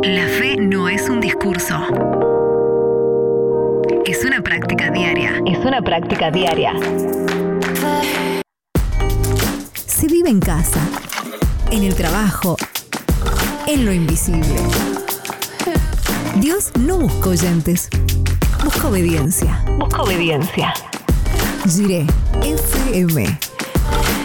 La fe no es un discurso. Es una práctica diaria. Es una práctica diaria. Se vive en casa, en el trabajo, en lo invisible. Dios no busca oyentes, busca obediencia. Busca obediencia. Jiré FM.